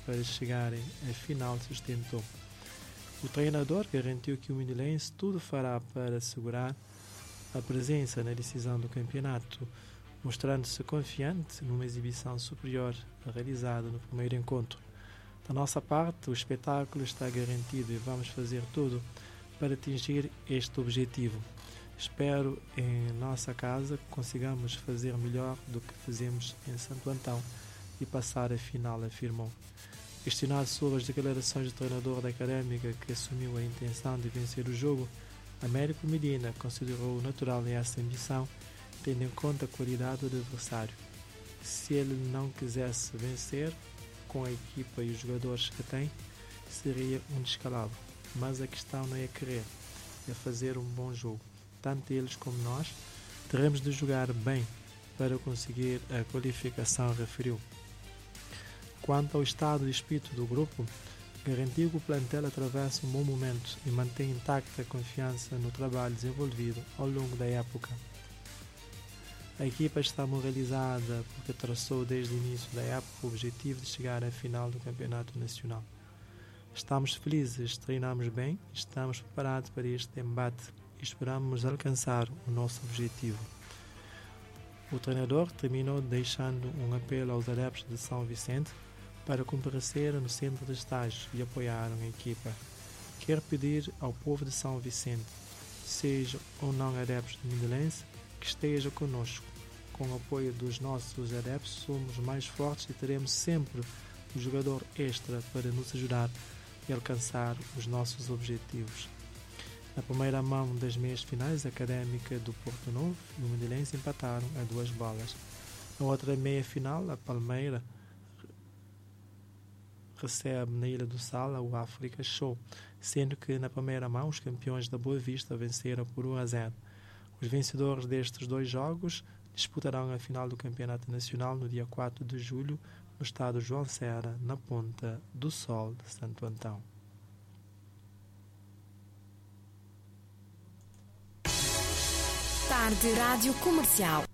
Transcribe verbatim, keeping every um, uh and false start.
para chegarem à final sustentou. O treinador garantiu que o Mindelense tudo fará para assegurar a presença na decisão do campeonato, mostrando-se confiante numa exibição superior realizada no primeiro encontro. Da nossa parte, o espetáculo está garantido e vamos fazer tudo para atingir este objetivo. Espero em nossa casa que consigamos fazer melhor do que fizemos em Santo Antão e passar a final, afirmou. Questionado sobre as declarações do treinador da Académica que assumiu a intenção de vencer o jogo, Américo Medina considerou natural essa ambição, tendo em conta a qualidade do adversário. Se ele não quisesse vencer, com a equipa e os jogadores que tem, seria um descalabro. Mas a questão não é querer, é fazer um bom jogo. Tanto eles como nós teremos de jogar bem para conseguir a qualificação, referiu. Quanto ao estado de espírito do grupo, garantiu que o plantel atravessa um bom momento e mantém intacta a confiança no trabalho desenvolvido ao longo da época. A equipa está moralizada porque traçou desde o início da época o objetivo de chegar à final do Campeonato Nacional. Estamos felizes, treinamos bem, estamos preparados para este embate e esperamos alcançar o nosso objetivo. O treinador terminou deixando um apelo aos adeptos de São Vicente para comparecer no centro de estágio e apoiar a equipa. Quero pedir ao povo de São Vicente, seja ou não adeptos do Mindelense, que esteja conosco. Com o apoio dos nossos adeptos, somos mais fortes e teremos sempre um jogador extra para nos ajudar a alcançar os nossos objetivos. Na primeira mão das meias finais, a Académica do Porto Novo e o Mindelense empataram a duas bolas. Na outra meia final, a Palmeira recebe na Ilha do Sal o África Show, sendo que na primeira mão os campeões da Boa Vista venceram por um a zero. Os vencedores destes dois jogos disputarão a final do Campeonato Nacional no dia quatro de julho, no estado João Serra, na Ponta do Sol de Santo Antão. Tarde Rádio Comercial.